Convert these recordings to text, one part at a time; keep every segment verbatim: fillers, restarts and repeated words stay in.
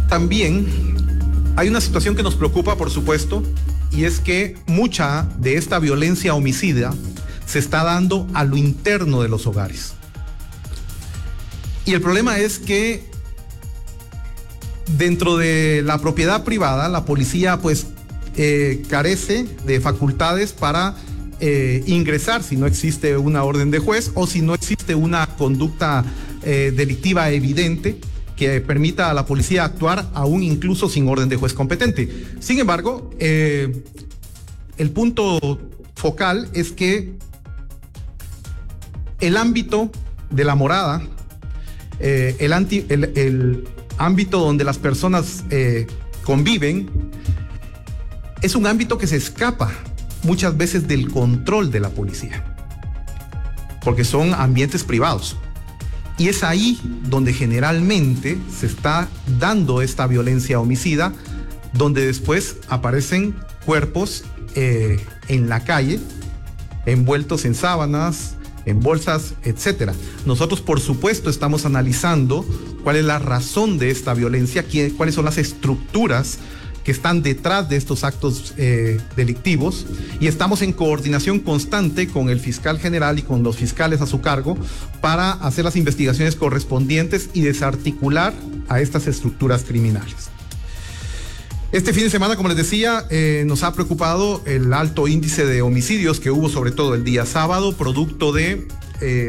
También hay una situación que nos preocupa, por supuesto, y es que mucha de esta violencia homicida se está dando a lo interno de los hogares. Y el problema es que dentro de la propiedad privada, la policía pues eh, carece de facultades para eh, ingresar si no existe una orden de juez o si no existe una conducta eh, delictiva evidente que permita a la policía actuar aún incluso sin orden de juez competente. Sin embargo, eh, el punto focal es que el ámbito de la morada, eh, el, anti, el, el ámbito donde las personas eh, conviven, es un ámbito que se escapa muchas veces del control de la policía, porque son ambientes privados. Y es ahí donde generalmente se está dando esta violencia homicida, donde después aparecen cuerpos eh, en la calle, envueltos en sábanas, en bolsas, etcétera. Nosotros, por supuesto, estamos analizando cuál es la razón de esta violencia, qué, cuáles son las estructuras que están detrás de estos actos eh, delictivos, y estamos en coordinación constante con el fiscal general y con los fiscales a su cargo para hacer las investigaciones correspondientes y desarticular a estas estructuras criminales. Este fin de semana, como les decía, eh, nos ha preocupado el alto índice de homicidios que hubo, sobre todo el día sábado, producto de, eh,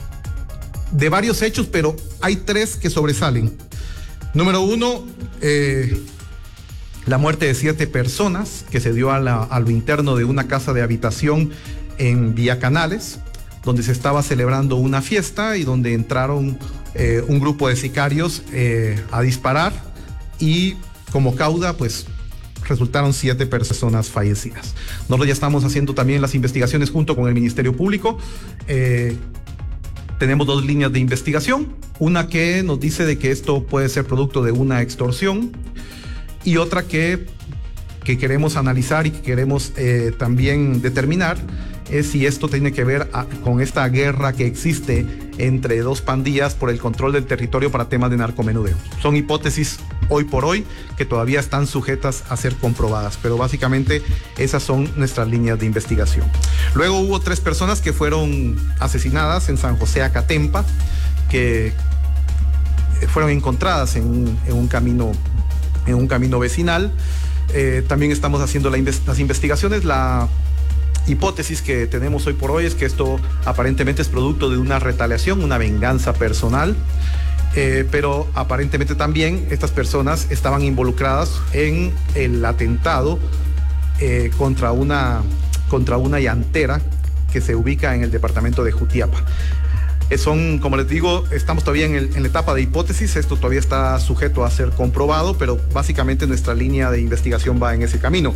de varios hechos, pero hay tres que sobresalen. Número uno, eh, la muerte de siete personas que se dio a, la, a lo interno de una casa de habitación en Villa Canales, donde se estaba celebrando una fiesta y donde entraron eh, un grupo de sicarios eh, a disparar, y como causa, pues, resultaron siete personas fallecidas. Nosotros ya estamos haciendo también las investigaciones junto con el Ministerio Público. Eh, tenemos dos líneas de investigación, una que nos dice de que esto puede ser producto de una extorsión, y otra que, que queremos analizar y que queremos eh, también determinar es si esto tiene que ver a, con esta guerra que existe entre dos pandillas por el control del territorio para temas de narcomenudeo. Son hipótesis hoy por hoy que todavía están sujetas a ser comprobadas, pero básicamente esas son nuestras líneas de investigación. Luego hubo tres personas que fueron asesinadas en San José Acatempa, que fueron encontradas en un, en un camino en un camino vecinal. Eh, también estamos haciendo la inves- las investigaciones. La hipótesis que tenemos hoy por hoy es que esto aparentemente es producto de una retaliación, una venganza personal, eh, pero aparentemente también estas personas estaban involucradas en el atentado eh, contra una, contra una llantera que se ubica en el departamento de Jutiapa. Son, como les digo, estamos todavía en, el, en la etapa de hipótesis, esto todavía está sujeto a ser comprobado, pero básicamente nuestra línea de investigación va en ese camino.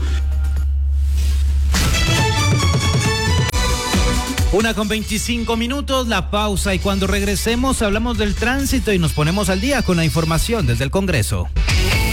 Una con veinticinco minutos, la pausa, y cuando regresemos hablamos del tránsito y nos ponemos al día con la información desde el Congreso.